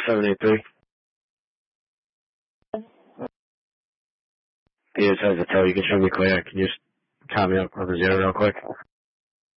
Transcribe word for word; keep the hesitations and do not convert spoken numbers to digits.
seven eight three. Yeah, it says the tow. You can show me clear. Can you just count me up over zero real quick?